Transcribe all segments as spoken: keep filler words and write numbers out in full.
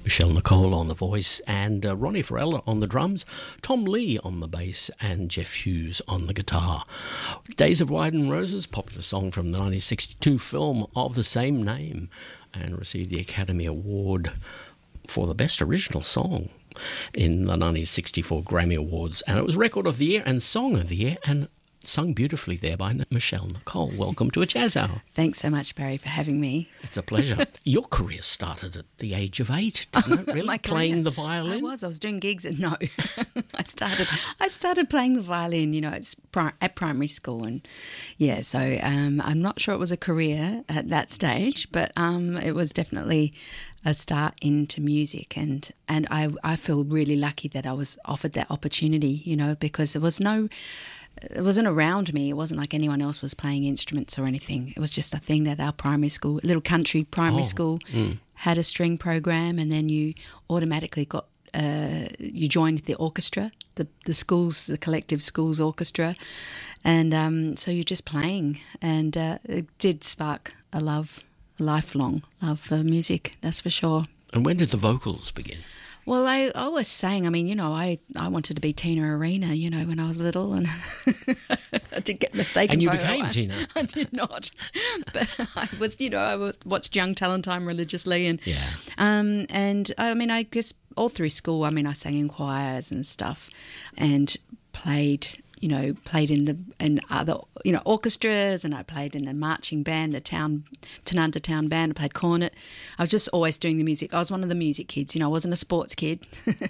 Michelle Nicole on the voice, and uh, Ronnie Farrell on the drums, Tom Lee on the bass, and Jeff Hughes on the guitar. Days of Wine and Roses, popular song from the nineteen sixty-two film of the same name, and received the Academy Award for the Best Original Song in the nineteen sixty-four Grammy Awards, and it was Record of the Year and Song of the Year, and sung beautifully there by Michelle Nicole. Welcome to A Jazz Hour. Thanks so much, Barry, for having me. It's a pleasure. Your career started at the age of eight, didn't it? Really, My playing career. the violin. I was. I was doing gigs, and no, I started. I started playing the violin. You know, it's pri- at primary school, and yeah. So um, I'm not sure it was a career at that stage, but um, it was definitely a start into music, and and I I feel really lucky that I was offered that opportunity. You know, because there was no. It wasn't around me. It wasn't like anyone else was playing instruments or anything. It was just a thing that our primary school, little country primary Oh, school, mm. had a string program, and then you automatically got uh, you joined the orchestra, the the schools, the collective schools orchestra, and um, so you're just playing, and uh, it did spark a love, a lifelong love for music. That's for sure. And when did the vocals begin? Well, I, I was saying, I mean, you know, I, I wanted to be Tina Arena, you know, when I was little, and I did get mistaken. And you for her became once. Tina. I did not, but I was, you know, I was, watched Young Talent Time religiously, and Yeah. um, and I mean, I guess all through school, I mean, I sang in choirs and stuff, and played. You know, played in the in other you know orchestras, and I played in the marching band, the town Tanunda Town Band. I played cornet. I was just always doing the music. I was one of the music kids. You know, I wasn't a sports kid.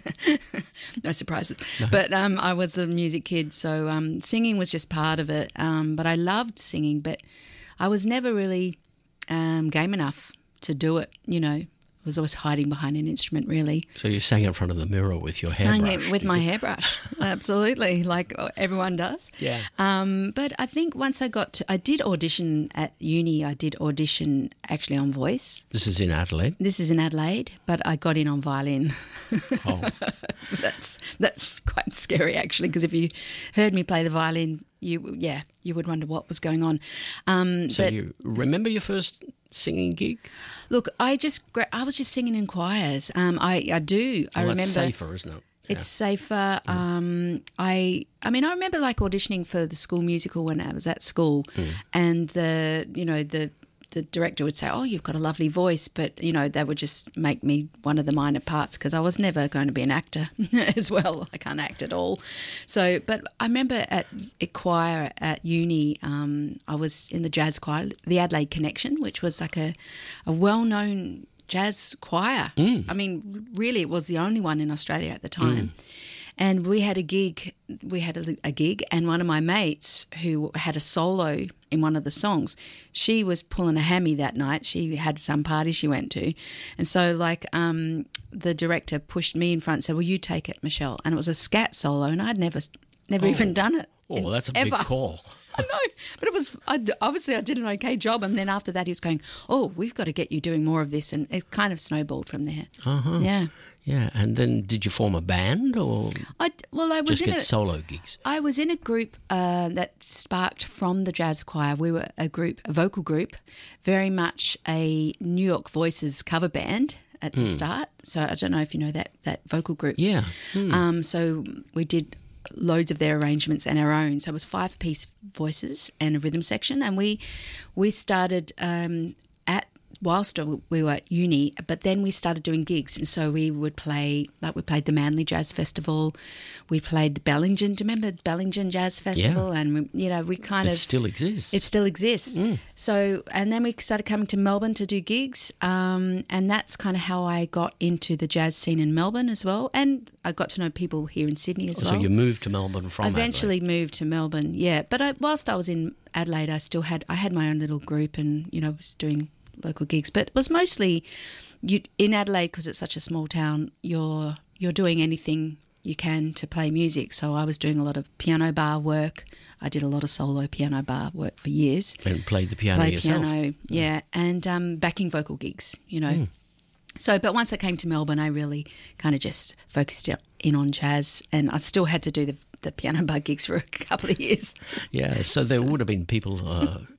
No surprises. No. But um, I was a music kid, so um, singing was just part of it. Um, but I loved singing, but I was never really um, game enough to do it. You know. I was always hiding behind an instrument, really. So you sang in front of the mirror with your Sang hairbrush? it with my hairbrush, absolutely, like everyone does. Yeah. Um, but I think once I got to, I did audition at uni. I did audition actually on voice. This is in Adelaide? This is in Adelaide, but I got in on violin. Oh. that's that's quite scary actually, because if you heard me play the violin, you yeah, you would wonder what was going on. Um, So but, you remember your first singing gig? Look, I just gra- I was just singing in choirs. Um, I I do. I Well, remember. that's safer, isn't it? Yeah. It's safer. Mm. Um, I I mean, I remember like auditioning for the school musical when I was at school, mm. and the you know the the director would say, "Oh, you've got a lovely voice," but you know they would just make me one of the minor parts because I was never going to be an actor as well. I can't act at all. So, but I remember at a choir at uni, um, I was in the jazz choir, the Adelaide Connection, which was like a a well known jazz choir. Mm. I mean, really, it was the only one in Australia at the time. Mm. And we had a gig, we had a, a gig, and one of my mates who had a solo in one of the songs, she was pulling a hammy that night. She had some party she went to. And so, like, um, the director pushed me in front and said, "Well, you take it, Michelle." And it was a scat solo, and I'd never never oh. even done it. Oh, well, that's a ever. big call. I know, but it was, I, obviously I did an okay job, and then after that he was going, "Oh, we've got to get you doing more of this," and it kind of snowballed from there. Uh-huh. Yeah. Yeah, and then did you form a band or I, well, I was just in get a, solo gigs? I was in a group uh, that sparked from the jazz choir. We were a group, a vocal group, very much a New York Voices cover band at the mm. start. So I don't know if you know that, that vocal group. Yeah. Mm. Um, so we did loads of their arrangements and our own. So it was five-piece voices and a rhythm section. And we we started um, at whilst we were at uni, but then we started doing gigs. And so we would play, like we played the Manly Jazz Festival. We played the Bellingen. Do you remember the Bellingen Jazz Festival? Yeah. And, we, you know, we kind it of... It still exists. It still exists. Mm. So, and then we started coming to Melbourne to do gigs. Um, and that's kind of how I got into the jazz scene in Melbourne as well. And I got to know people here in Sydney as oh, well. So you moved to Melbourne from I eventually Adelaide. moved to Melbourne, yeah. But I, whilst I was in Adelaide, I still had, I had my own little group and, you know, was doing local gigs, but it was mostly you in Adelaide because it's such a small town. You're you're doing anything you can to play music. So I was doing a lot of piano bar work. I did a lot of solo piano bar work for years. And played the piano played yourself. Piano, yeah, and um, backing vocal gigs. You know. Mm. So, but once I came to Melbourne, I really kind of just focused in on jazz, and I still had to do the the piano bar gigs for a couple of years. Yeah, so there would have been people uh,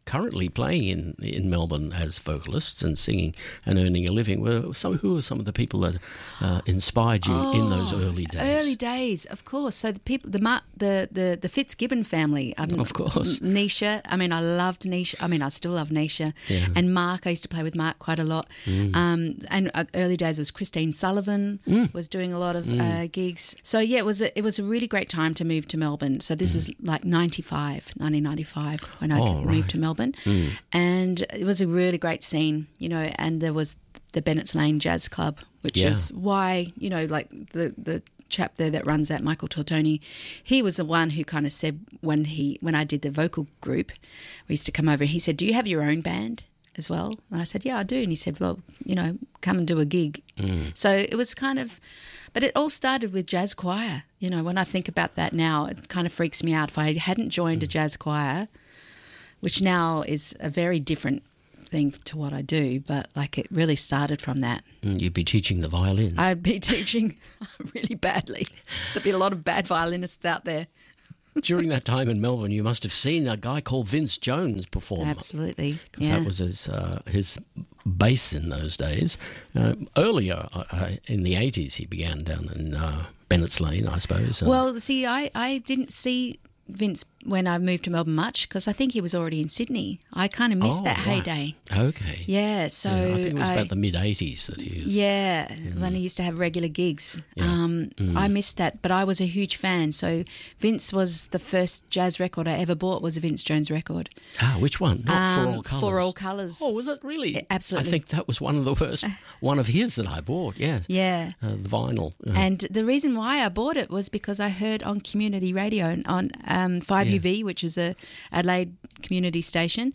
currently playing in, in Melbourne as vocalists and singing and earning a living. Were some who are some of the people that uh, inspired you Oh, in those early days? Early days, of course. So the people, the Mar- the the, the Fitzgibbon family, um, Of course. Nisha. I mean, I loved Nisha. I mean, I still love Nisha. Yeah. And Mark, I used to play with Mark quite a lot. Mm. Um, and uh, early days it was Christine Sullivan Mm. was doing a lot of uh, gigs. So yeah, it was a, it was a really great time to move to Melbourne. So this was like ninety-five, nineteen ninety-five when I Oh, moved right. to Melbourne, Mm. and it was a really great scene, you know. And there was the Bennett's Lane Jazz Club, which Yeah. is why, you know, like the the chap there that runs that, Michael Tortoni, he was the one who kind of said when he when I did the vocal group, we used to come over. He said, "Do you have your own band as well?" And I said, "Yeah, I do." And he said, "Well, you know, come and do a gig." Mm. So it was kind of, but it all started with jazz choir. You know, when I think about that now, it kind of freaks me out. If I hadn't joined a jazz choir, which now is a very different thing to what I do, but like it really started from that. Mm, you'd be teaching the violin. I'd be teaching really badly. There'd be a lot of bad violinists out there. During that time in Melbourne, you must have seen a guy called Vince Jones perform. Absolutely. Because Yeah. that was his, uh, his base in those days. Uh, earlier, uh, in the eighties, he began down in uh, Bennett's Lane, I suppose. Uh, Well, see, I, I didn't see Vince when I moved to Melbourne much because I think he was already in Sydney. I kind of missed oh, that right. heyday. Okay. Yeah, so Yeah, I think it was I- about the mid-eighties that he was... Yeah, when he used to have regular gigs. Yeah. Um, Mm. I missed that, but I was a huge fan. So Vince was the first jazz record I ever bought was a Vince Jones record. Ah, which one? Not For Um, All Colours? For All Colours. Oh, was it really? Yeah, absolutely. I think that was one of the first, one of his that I bought, yes. Yeah. Uh, the vinyl. Uh, And the reason why I bought it was because I heard on community radio on um, five U V, which is a Adelaide community station,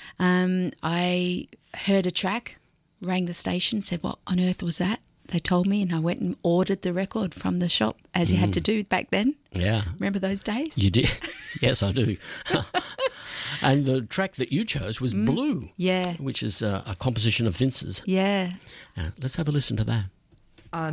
um, I heard a track, rang the station, said, "What on earth was that?" They told me, and I went and ordered the record from the shop, as you had to do back then. yeah. Remember those days? You did? Yes, I do. And the track that you chose was Blue, Yeah, which is uh, a composition of Vince's. yeah. Uh, let's have a listen to that.